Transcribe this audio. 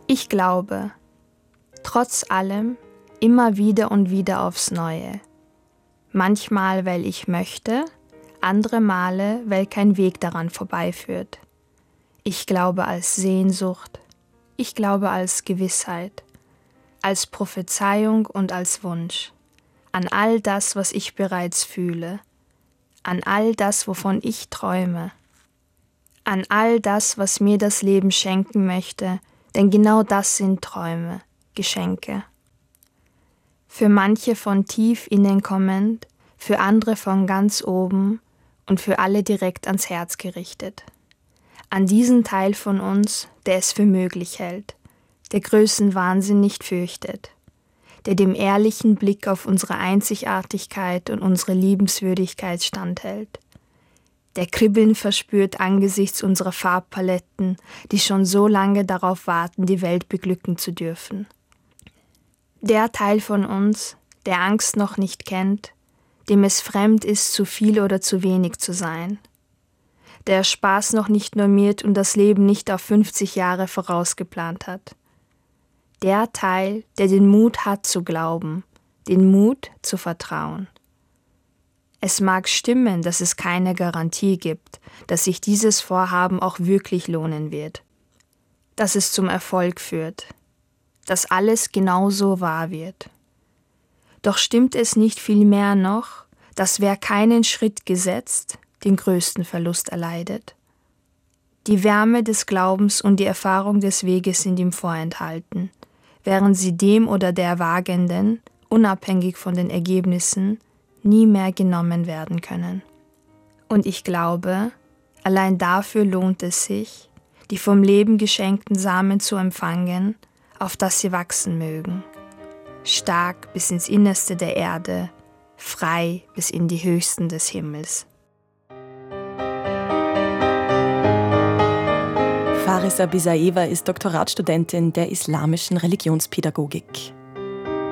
Ich glaube, trotz allem, immer wieder und wieder aufs Neue. Manchmal, weil ich möchte, andere Male, weil kein Weg daran vorbeiführt. Ich glaube als Sehnsucht, ich glaube als Gewissheit, als Prophezeiung und als Wunsch, an all das, was ich bereits fühle, an all das, wovon ich träume, an all das, was mir das Leben schenken möchte, denn genau das sind Träume, Geschenke. Für manche von tief innen kommend, für andere von ganz oben und für alle direkt ans Herz gerichtet. An diesen Teil von uns, der es für möglich hält, der Größenwahnsinn nicht fürchtet, der dem ehrlichen Blick auf unsere Einzigartigkeit und unsere Liebenswürdigkeit standhält, der Kribbeln verspürt angesichts unserer Farbpaletten, die schon so lange darauf warten, die Welt beglücken zu dürfen. Der Teil von uns, der Angst noch nicht kennt, dem es fremd ist, zu viel oder zu wenig zu sein, der Spaß noch nicht normiert und das Leben nicht auf 50 Jahre vorausgeplant hat. Der Teil, der den Mut hat zu glauben, den Mut zu vertrauen. Es mag stimmen, dass es keine Garantie gibt, dass sich dieses Vorhaben auch wirklich lohnen wird, dass es zum Erfolg führt, dass alles genauso wahr wird. Doch stimmt es nicht vielmehr noch, dass wer keinen Schritt gesetzt, den größten Verlust erleidet? Die Wärme des Glaubens und die Erfahrung des Weges sind ihm vorenthalten, während sie dem oder der Wagenden, unabhängig von den Ergebnissen, nie mehr genommen werden können. Und ich glaube, allein dafür lohnt es sich, die vom Leben geschenkten Samen zu empfangen, auf dass sie wachsen mögen. Stark bis ins Innerste der Erde, frei bis in die Höchsten des Himmels. Farisa Bisaeva ist Doktoratsstudentin der islamischen Religionspädagogik.